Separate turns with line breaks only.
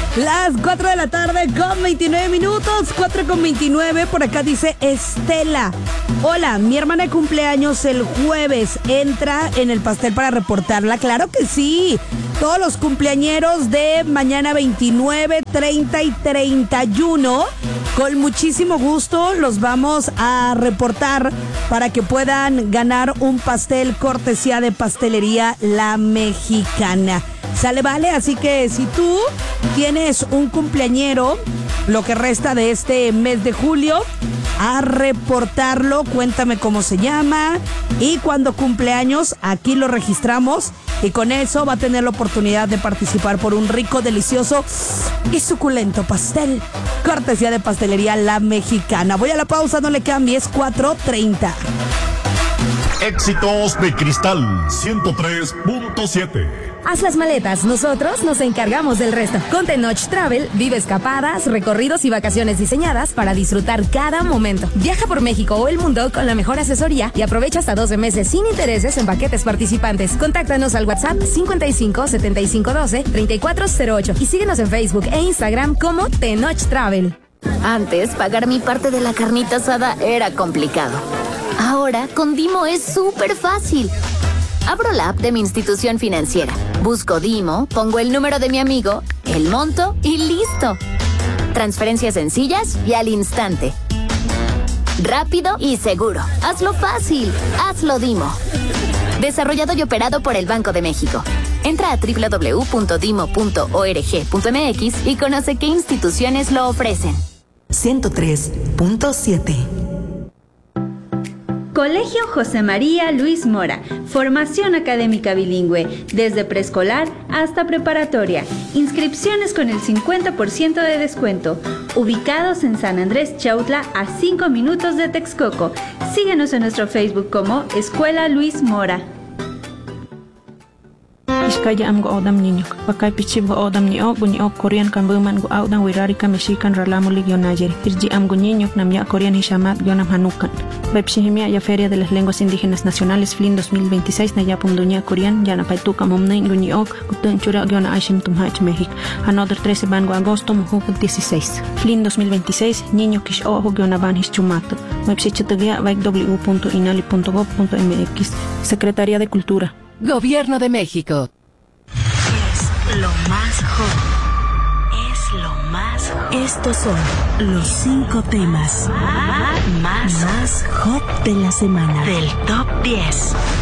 Las 4 de la tarde con 29 minutos, 4 con 29, por acá dice Estela. Hola, mi hermana de cumpleaños el jueves, ¿entra en el pastel para reportarla? Claro que sí. Todos los cumpleañeros de mañana 29, 30 y 31, con muchísimo gusto los vamos a reportar para que puedan ganar un pastel cortesía de Pastelería La Mexicana. Sale, vale, así que si tú tienes un cumpleañero, lo que resta de este mes de julio, a reportarlo, cuéntame cómo se llama y cuando cumpleaños, aquí lo registramos y con eso va a tener la oportunidad de participar por un rico, delicioso y suculento pastel, cortesía de Pastelería La Mexicana. Voy a la pausa, no le cambies, 4:30.
Éxitos de Cristal 103.7.
Haz las maletas, nosotros nos encargamos del resto. Con Tenoch Travel, vive escapadas, recorridos y vacaciones diseñadas para disfrutar cada momento. Viaja por México o el mundo con la mejor asesoría y aprovecha hasta 12 meses sin intereses en paquetes participantes. Contáctanos al WhatsApp 55 75 12 3408 y síguenos en Facebook e Instagram como Tenoch Travel.
Antes, pagar mi parte de la carnita asada era complicado. Ahora, con Dimo es súper fácil. Abro la app de mi institución financiera, busco Dimo, pongo el número de mi amigo, el monto y listo. Transferencias sencillas y al instante. Rápido y seguro. Hazlo fácil. Hazlo Dimo. Desarrollado y operado por el Banco de México. Entra a www.dimo.org.mx y conoce qué instituciones lo ofrecen.
103.7.
Colegio José María Luis Mora, formación académica bilingüe, desde preescolar hasta preparatoria. Inscripciones con el 50% de descuento. Ubicados en San Andrés Chautla, a 5 minutos de Texcoco. Síguenos en nuestro Facebook como Escuela Luis Mora.
Iskaya am go odam niño, bakay pichib go odam niyo, bunyo Korean kan buman go audan wirari ka Mexican ralamu ligyo nayer. Irji am go niño nam ya Korean hishamat yo nam hanukan. Bepshihimia ya Feria de las Lenguas Indígenas Nacionales FLIN 2026 na yapum dunya Korean ya na paituka momnain gunyok kutun chura yo na Aishim Tumhach México. Another 13 ban go agosto mujuk 16. FLIN 2026 niño kish ojo yo na ban hischumato. Website www.inali.gov.mx. Secretaría de Cultura.
Gobierno de México.
Es lo más hot. Es lo más hot. Estos son los 5 temas más hot de la semana. Del Top 10.